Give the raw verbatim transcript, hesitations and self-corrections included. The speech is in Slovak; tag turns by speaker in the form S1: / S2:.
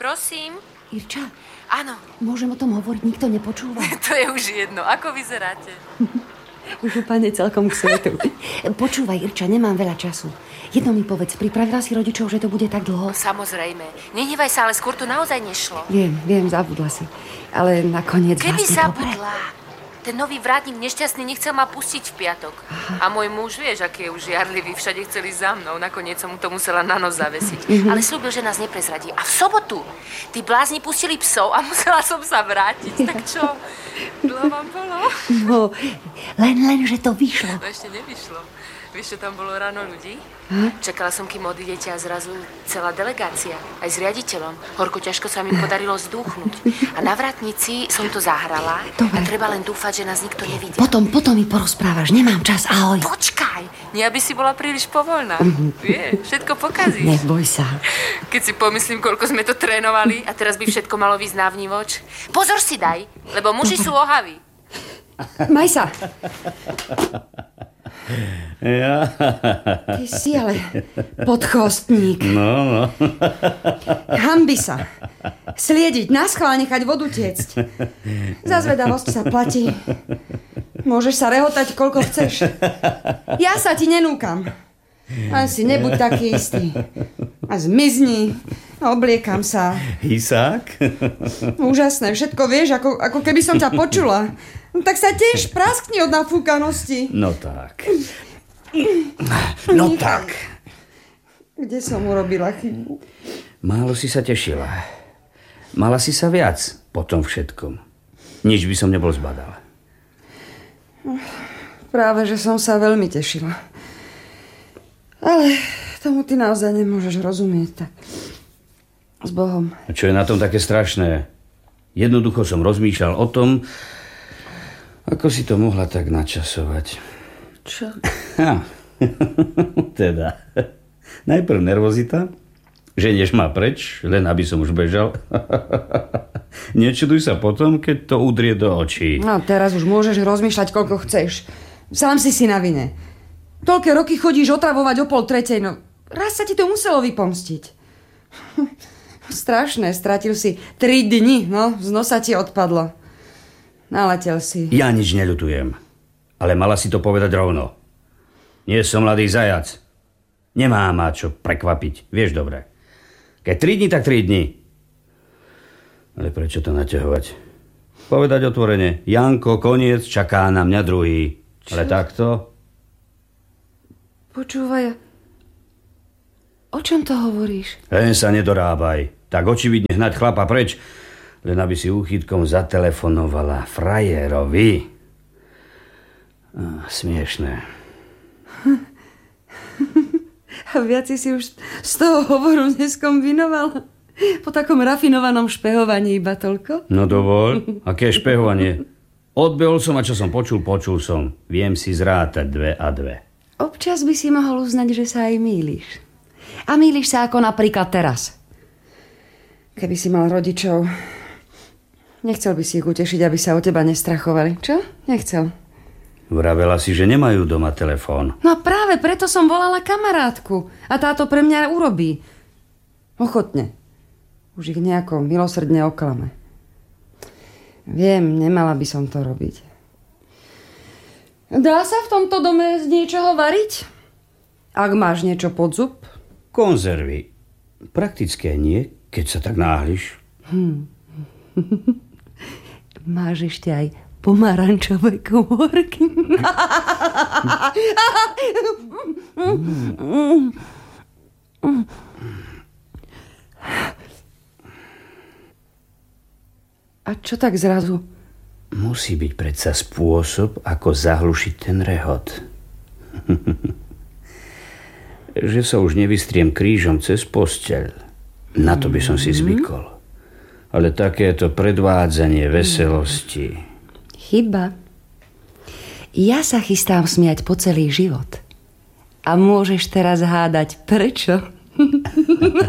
S1: Prosím.
S2: Irča?
S1: Áno.
S2: Môžem o tom hovoriť, nikto nepočúva.
S1: To je už jedno. Ako vyzeráte?
S2: Už úplne celkom k svetu. Počúvaj, Irča, nemám veľa času. Jedno mi povedz, pripravila si rodičov, že to bude tak dlho?
S1: Samozrejme. Nehnevaj sa, ale skôr to naozaj nešlo.
S2: Viem, viem, zabudla si. Ale nakoniec
S1: Keby
S2: vlastne
S1: zabudla. Dobre. Ten nový vrátnik nešťastný nechcel ma pustiť v piatok. Aha. A môj muž, vieš, aký je už žiarlivý, všade chceli za mnou. Nakoniec som mu to musela na nos zavesiť. Mm-hmm. Ale slúbil, že nás neprezradí. A v sobotu tí blázni pustili psov a musela som sa vrátiť. Tak čo? Dlho vám bolo?
S2: No, len, len, že to vyšlo.
S1: No ešte nevyšlo. Vieš, čo tam bolo ráno ľudí?
S2: Ha?
S1: Čakala som, kým odídete a zrazu celá delegácia. Aj s riaditeľom. Horko ťažko sa mi podarilo zdúchnuť. A na vrátnici som to zahrala.
S2: Dobre.
S1: A treba len dúfať, že nás nikto nevidí.
S2: Potom, potom mi porozprávaš. Nemám čas. Ahoj.
S1: Počkaj. Nie, aby si bola príliš povoľná. Mm-hmm. Vieš, všetko pokazíš.
S2: Neboj sa.
S1: Keď si pomyslím, koľko sme to trénovali a teraz by všetko malo výsť na vnívoč. Pozor si daj, lebo muži sú ohaví.
S2: Maj sa.
S3: Ja.
S2: Ty si ale podchostník.
S3: No, no.
S2: Hanbi sa. Sliediť, naschvál nechať vodu tiecť. Za zvedavosť sa platí. Môžeš sa rehotať, koľko chceš. Ja sa ti nenúkam. Len si nebuď taký istý. A zmizni. Obliekam sa.
S3: Hysák?
S2: Úžasné, všetko vieš, ako, ako keby som ťa počula. No tak sa tiež praskni od nafúkanosti.
S3: No tak. No tak.
S2: Kde som urobila chybu?
S3: Málo si sa tešila. Mala si sa viac po tom všetkom. Nič by som nebol zbadal.
S2: Práve, že som sa veľmi tešila. Ale tomu ty naozaj nemôžeš rozumieť. Tak s Bohom.
S3: A čo je na tom také strašné? Jednoducho som rozmýšľal o tom, ako si to mohla tak načasovať.
S2: Čo?
S3: Ha, teda. Najprv nervozita, ženieš ma preč, len aby som už bežal. Nečuduj sa potom, keď to udrie do očí.
S2: No teraz už môžeš rozmýšľať, koľko chceš. Sám si si na vine. Toľké roky chodíš otravovať o pol tretej, no raz sa ti to muselo vypomstiť. Strašné, stratil si tri dni, no, z nosa ti odpadlo. Naletel si.
S3: Ja nič neľutujem, ale mala si to povedať rovno. Nie som mladý zajac. Nemá ma čo prekvapiť, vieš dobre. Keď tri dni, tak tri dni. Ale prečo to naťahovať? Povedať otvorene, Janko, koniec, čaká na mňa druhý. Čo? Ale takto?
S2: Počúvaj, o čom to hovoríš?
S3: Len sa nedorábaj. Tak očividne hnať chlapa preč, len aby si úchytkom zatelefonovala frajerovi. Ah, smiešné.
S2: A viac si už z toho hovoru neskombinoval? Po takom rafinovanom špehovaní iba toľko?
S3: No dovol, aké špehovanie? Odbehol som a čo som počul, počul som. Viem si zrátať dve a dve.
S2: Občas by si mohol uznať, že sa aj mýliš. A mýliš sa ako napríklad teraz. Keby si mal rodičov, nechcel by si ich utešiť, aby sa o teba nestrachovali. Čo? Nechcel.
S3: Vravela si, že nemajú doma telefón.
S2: No práve preto som volala kamarátku. A táto pre mňa urobí. Ochotne. Už ich nejako milosrdne oklame. Viem, nemala by som to robiť. Dá sa v tomto dome z niečoho variť? Ak máš niečo pod zub?
S3: Konzervy. Praktické nie, keď sa tak náhliš.
S2: Hm. Máš ešte aj pomarančové kôrky. A čo tak zrazu?
S3: Musí byť predsa spôsob, ako zahlušiť ten rehot. Že sa už nevystriem krížom cez posteľ. Na to by som si zvykol. Ale takéto predvádzanie veselosti.
S2: Chyba. Ja sa chystám smiať po celý život. A môžeš teraz hádať, prečo?